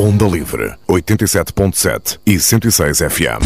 Onda Livre, 87.7 e 106 FM.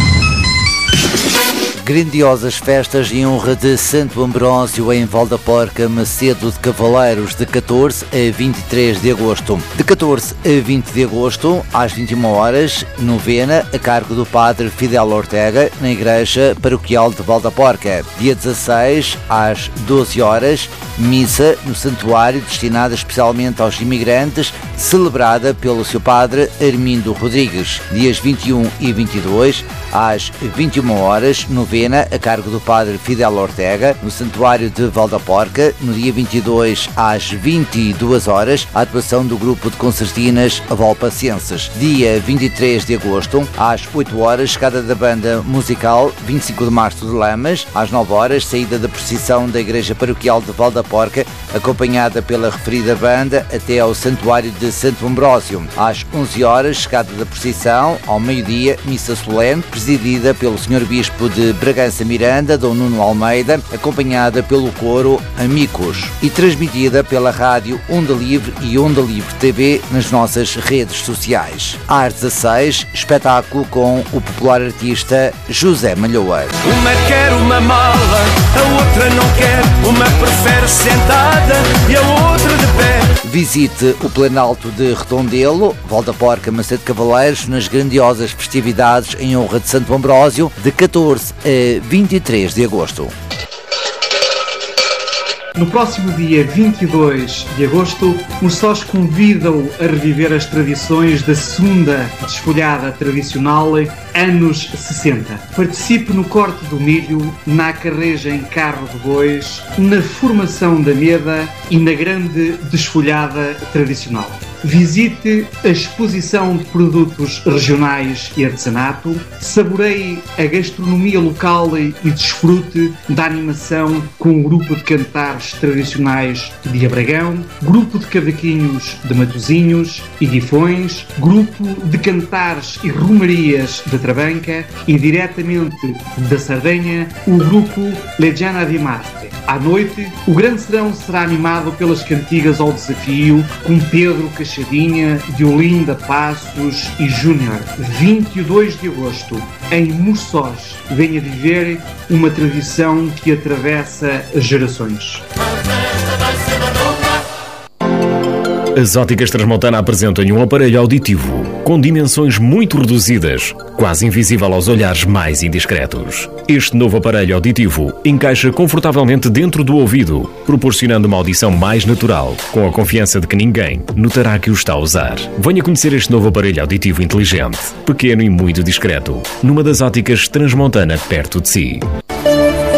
Grandiosas festas em honra de Santo Ambrósio em Val da Porca, Macedo de Cavaleiros, de 14 a 23 de agosto. De 14 a 20 de agosto, às 21 horas, novena a cargo do Padre Fidel Ortega, na Igreja Paroquial de Val da Porca. Dia 16, às 12 horas, missa no santuário destinada especialmente aos imigrantes, celebrada pelo seu Padre Armindo Rodrigues. Dias 21 e 22, às 21 horas, novena a cargo do Padre Fidel Ortega, no Santuário de Val da Porca. No dia 22, às 22 horas, a atuação do grupo de concertinas Valpacenses. Dia 23 de agosto, às 8 horas, chegada da banda musical 25 de Março de Lamas. Às 9 horas, saída da procissão da Igreja Paroquial de Val da Porca, acompanhada pela referida banda até ao Santuário de Santo Ambrósio. Às 11 horas, chegada da procissão. Ao meio-dia, missa solene, presidida pelo Sr. Bispo de Bragança Miranda, Dom Nuno Almeida, acompanhada pelo coro Amigos e transmitida pela rádio Onda Livre e Onda Livre TV nas nossas redes sociais. Às 16, espetáculo com o popular artista José Malhoa. Uma quer uma mala, a outra não quer, uma prefere sentada e a outra de pé. Visite o Planalto de Redondelo, Val da Porca, Macedo de Cavaleiros, nas grandiosas festividades em honra de Santo Ambrósio, de 14 a 23 de agosto. No próximo dia 22 de agosto, os sós convidam a reviver as tradições da segunda desfolhada tradicional anos 60. Participe no corte do milho, na carreja em carro de bois, na formação da meda e na grande desfolhada tradicional. Visite a exposição de produtos regionais e artesanato, saboreie a gastronomia local e desfrute da animação com um grupo de cantares tradicionais de Abragão, grupo de cavaquinhos de Matosinhos e Guifões, grupo de cantares e romarias de Trabanca e, diretamente da Sardenha, o grupo Legiana di Marte. À noite, o grande serão será animado pelas cantigas ao desafio com Pedro Cachadinha, Diolinda Passos e Júnior. 22 de agosto, em Murçós, venha viver uma tradição que atravessa as gerações. As Óticas Transmontana apresentam um aparelho auditivo com dimensões muito reduzidas, quase invisível aos olhares mais indiscretos. Este novo aparelho auditivo encaixa confortavelmente dentro do ouvido, proporcionando uma audição mais natural, com a confiança de que ninguém notará que o está a usar. Venha conhecer este novo aparelho auditivo inteligente, pequeno e muito discreto, numa das Óticas Transmontana perto de si.